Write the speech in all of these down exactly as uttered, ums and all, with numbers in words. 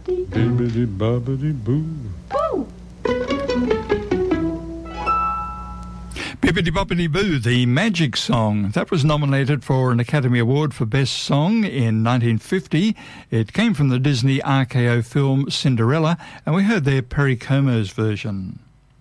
Bibbidi bobbidi boo. Boo! Bibbidi Bobbidi Boo, the Magic Song. That was nominated for an Academy Award for Best Song in nineteen fifty. It came from the Disney R K O film Cinderella, and we heard their Perry Como's version.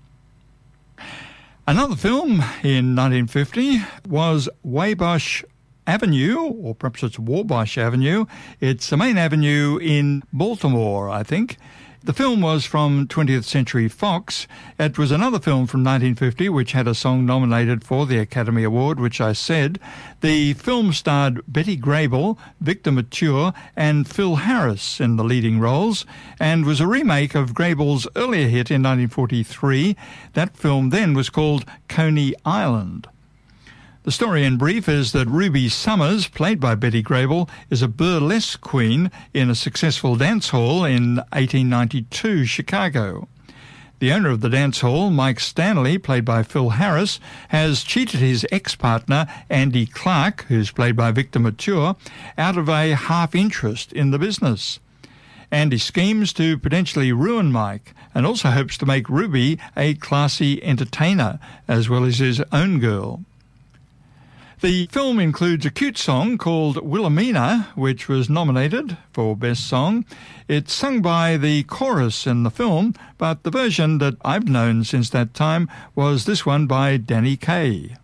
Another film in nineteen fifty was Wabash Avenue, or perhaps it's Wabash Avenue. It's the main avenue in Baltimore, I think. The film was from twentieth Century Fox. It was another film from nineteen fifty which had a song nominated for the Academy Award, which I said. The film starred Betty Grable, Victor Mature, and Phil Harris in the leading roles, and was a remake of Grable's earlier hit in nineteen forty-three. That film then was called Coney Island. The story in brief is that Ruby Summers, played by Betty Grable, is a burlesque queen in a successful dance hall in eighteen ninety-two Chicago. The owner of the dance hall, Mike Stanley, played by Phil Harris, has cheated his ex-partner, Andy Clark, who's played by Victor Mature, out of a half-interest in the business. Andy schemes to potentially ruin Mike and also hopes to make Ruby a classy entertainer, as well as his own girl. The film includes a cute song called Wilhelmina, which was nominated for Best Song. It's sung by the chorus in the film, but the version that I've known since that time was this one by Danny Kaye.